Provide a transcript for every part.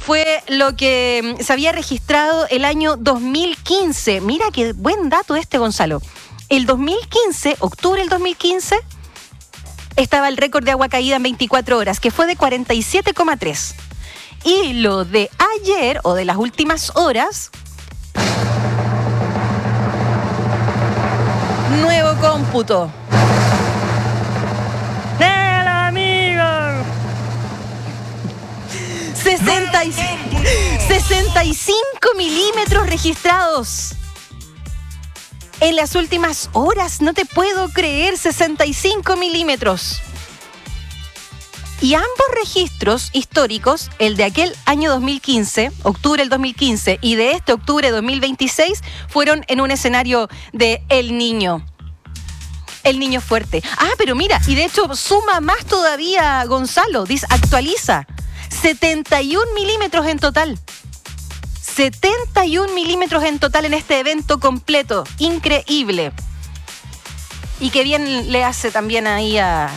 fue lo que se había registrado el año 2015. Mira qué buen dato Gonzalo. El 2015, octubre del 2015, estaba el récord de agua caída en 24 horas, que fue de 47,3. Y lo de ayer, o de las últimas horas, nuevo cómputo. ¡Hola, amigo! 65 milímetros registrados en las últimas horas. No te puedo creer, 65 milímetros. Y ambos registros históricos, el de aquel año 2015, octubre del 2015, y de este octubre de 2026, fueron en un escenario de El Niño. El Niño fuerte. Ah, pero mira, y de hecho suma más todavía, Gonzalo, actualiza. 71 milímetros en total. 71 milímetros en total en este evento completo. Increíble. Y qué bien le hace también ahí a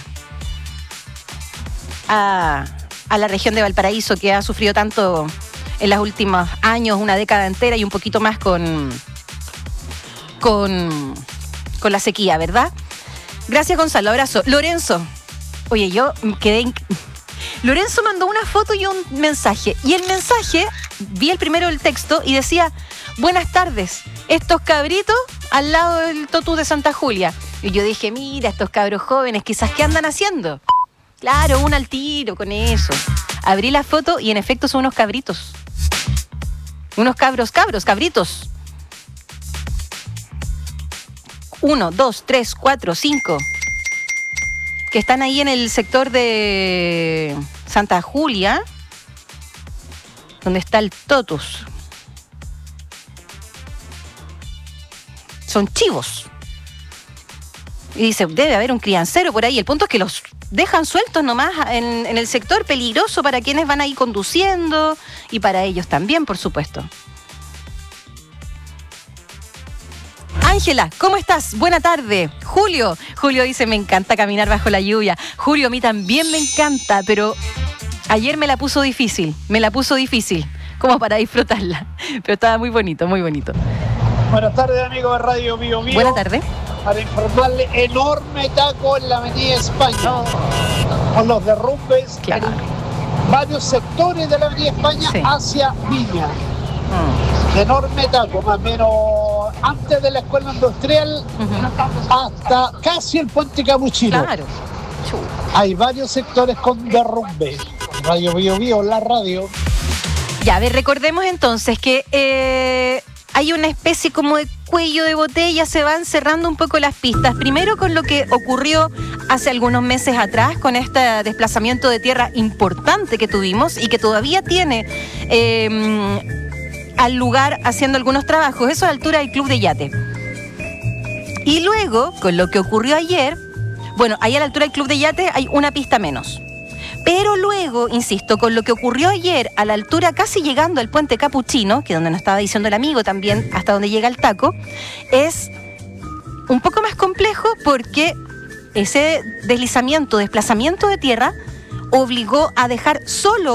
la región de Valparaíso, que ha sufrido tanto en los últimos años, una década entera y un poquito más con la sequía, ¿verdad? Gracias, Gonzalo. Abrazo. Lorenzo. Oye, yo quedé... Lorenzo mandó una foto y un mensaje. Y el mensaje, vi el primero del texto y decía: buenas tardes, estos cabritos al lado del Totú de Santa Julia. Y yo dije, mira, estos cabros jóvenes, quizás, ¿qué andan haciendo? Claro, un al tiro con eso. Abrí la foto y en efecto son unos cabritos. Unos cabritos. 1, 2, 3, 4, 5. Que están ahí en el sector de Santa Julia, donde está el Totus. Son chivos. Y dice, debe haber un criancero por ahí. El punto es que los dejan sueltos nomás en el sector, peligroso para quienes van ahí conduciendo y para ellos también, por supuesto. Ángela, ¿cómo estás? Buena tarde. Julio dice, me encanta caminar bajo la lluvia. Julio, a mí también me encanta, pero ayer me la puso difícil, como para disfrutarla. Pero estaba muy bonito, muy bonito. Buenas tardes, amigos de Radio Bio Bio. Buenas tardes. Para informarle, enorme taco en la Avenida España. Con los derrumbes claro. En varios sectores de la Avenida España, sí, hacia Viña. Enorme taco, más o menos antes de la escuela industrial, hasta casi el puente Capuchino. Claro. Hay varios sectores con derrumbe. Radio Bio Bio, la radio. Ya, a ver, recordemos entonces que hay una especie como de cuello de botella, se van cerrando un poco las pistas. Primero con lo que ocurrió hace algunos meses atrás, con este desplazamiento de tierra importante que tuvimos y que todavía tiene al lugar haciendo algunos trabajos, eso a la altura del Club de Yate. Y luego, con lo que ocurrió ayer, bueno, ahí a la altura del Club de Yate hay una pista menos. Pero luego, insisto, con lo que ocurrió ayer, a la altura casi llegando al puente Capuchino, que es donde nos estaba diciendo el amigo también, hasta donde llega el taco, es un poco más complejo porque ese desplazamiento de tierra obligó a dejar solo